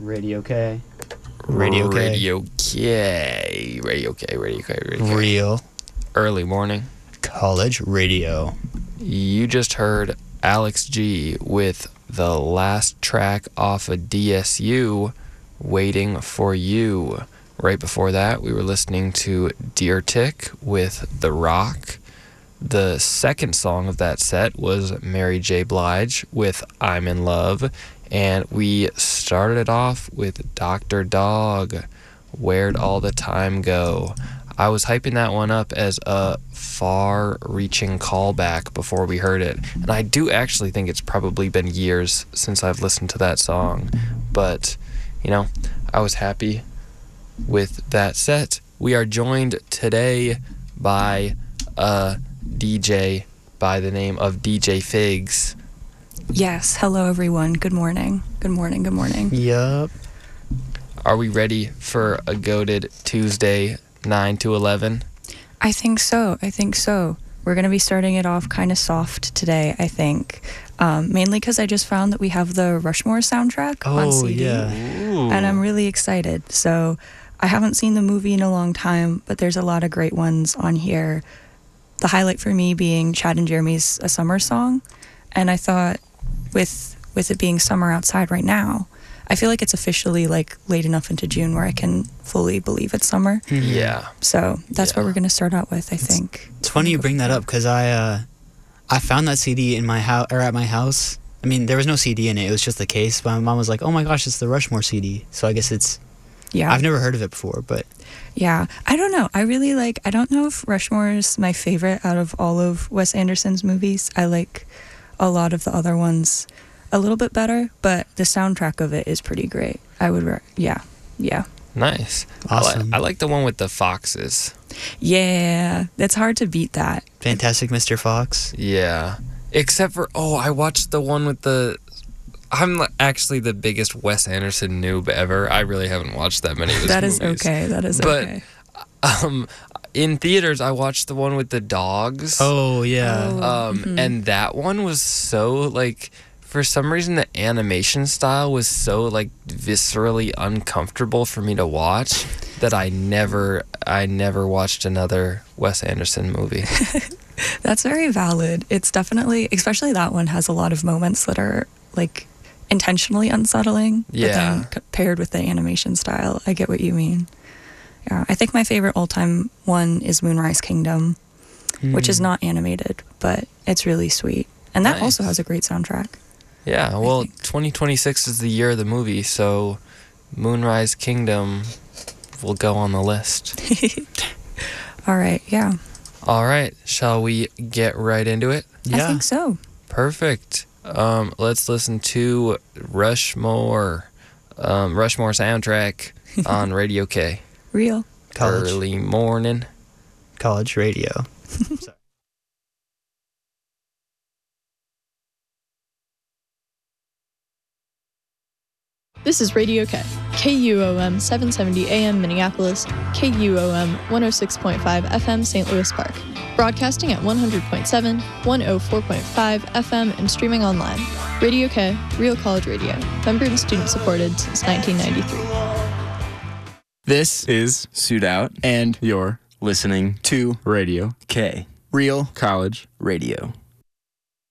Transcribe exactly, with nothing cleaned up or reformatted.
Radio K. Radio K. Radio K. Radio K. Radio K. Radio K. Real Early morning. College Radio. You just heard Alex G with the last track off of D S U, Waiting for You. Right before that, we were listening to Deer Tick with The Rock. The second song of that set was Mary J. Blige with I'm in Love. And we started it off with Doctor Dog, Where'd All the Time Go? I was hyping that one up as a far-reaching callback before we heard it. And I do actually think it's probably been years since I've listened to that song. But, you know, I was happy with that set. We are joined today by a D J by the name of D J Figs. Yes, hello everyone. Good morning. Good morning, good morning. Yup. Are we ready for a goated Tuesday, nine to eleven? I think so. I think so. We're going to be starting it off kind of soft today, I think. Um, mainly because I just found that we have the Rushmore soundtrack Oh, on C D. yeah. Ooh. And I'm really excited. So I haven't seen the movie in a long time, but there's a lot of great ones on here. The highlight for me being Chad and Jeremy's A Summer Song. And I thought with with it being summer outside right now, I feel like it's officially like late enough into June where I can fully believe it's summer. Yeah. So that's Yeah. what we're going to start out with, I think. It's funny you bring that up because I uh, I found that C D in my house or at my house. I mean, there was no C D in it; it was just the case. But my mom was like, "Oh my gosh, it's the Rushmore C D." So I guess it's. Yeah. I've never heard of it before, but Yeah. I don't know. I really like, I don't know if Rushmore is my favorite out of all of Wes Anderson's movies. I like a lot of the other ones a little bit better, but the soundtrack of it is pretty great. I would, re- yeah. Yeah. Nice. Awesome. I, li- I like the one with the foxes. Yeah. It's hard to beat that. Fantastic Mister Fox. Yeah. Except for, oh, I watched the one with the... I'm li- actually the biggest Wes Anderson noob ever. I really haven't watched that many of his That is movies. okay. That is But, okay. Um, in theaters, I watched the one with the dogs. Oh yeah. Oh. Um, Mhm. and that one was so, like... For some reason, the animation style was so, like, viscerally uncomfortable for me to watch that I never, I never watched another Wes Anderson movie. That's very valid. It's definitely, especially that one has a lot of moments that are like intentionally unsettling. Yeah. But then c- paired with the animation style, I get what you mean. Yeah. I think my favorite all-time one is Moonrise Kingdom, which is Mm. not animated, but it's really sweet. And that Nice. also has a great soundtrack. Yeah, well, think. twenty twenty-six is the year of the movie, so Moonrise Kingdom will go on the list. All right. Yeah. All right, shall we get right into it? I Yeah. think so. Perfect. Um, let's listen to Rushmore, um, Rushmore soundtrack on Radio K. Real. College. Early morning. College Radio. This is Radio K, K U O M seven seventy A M Minneapolis, K U O M one oh six point five F M Saint Louis Park, broadcasting at one hundred point seven, one oh four point five F M and streaming online. Radio K, Real College Radio, member and student supported since nineteen ninety-three. This is Suit Out, and you're listening to Radio K Real College Radio.